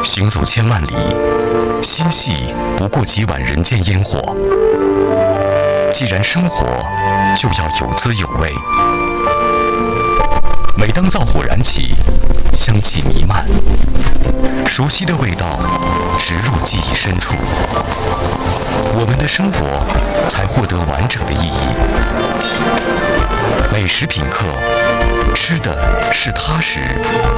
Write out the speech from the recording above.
行走千万里，心系不过几碗人间烟火。既然生活，就要有滋有味。每当灶火燃起，香气弥漫，熟悉的味道植入记忆深处，我们的生活才获得完整的意义。美食品客，吃的是踏实，